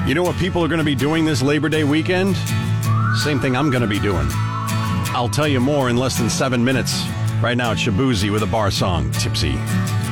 You know what people are going to be doing this Labor Day weekend? Same thing I'm going to be doing. I'll tell you more in less than 7 minutes. Right now, it's Shabuzi with a bar song, Tipsy.